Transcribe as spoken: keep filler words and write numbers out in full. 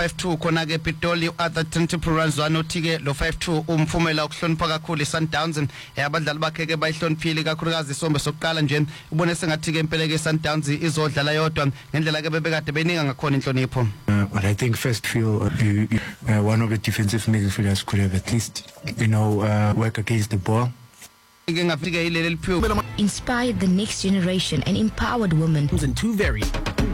five two khona ke Pitoli Atherton Puranzwa nothi ke lo five two umphumela ukuhlonipha kakhulu iSundowns abadlali bakhe ke bayihloniphile kakhulukazi isombe sokuqala nje ubone sengathi ke impela ke iSundowns izodlala yodwa ngendlela ke bebekade beninga ngakhona inhlonipho. But I think first feel uh, you, you, uh, one of the defensive midfielders could have at least you know uh, work against the ball. Inspired the next generation and empowered women. And two very